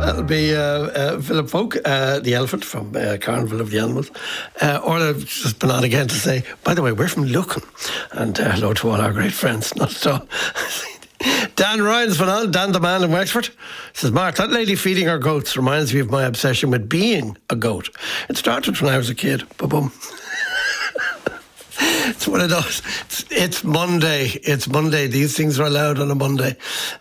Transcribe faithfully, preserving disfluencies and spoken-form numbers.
That'll be uh, uh, Philip Folk, uh, the elephant from uh, Carnival of the Animals. Uh, or I've just been on again to say, by the way, we're from Lucan. And uh, hello to all our great friends. Not so. Dan Ryan's been on, Dan the man in Wexford. Says, Mark, that lady feeding her goats reminds me of my obsession with being a goat. It started when I was a kid. Ba-boom. It's one of those. It's, it's Monday. It's Monday. These things are allowed on a Monday.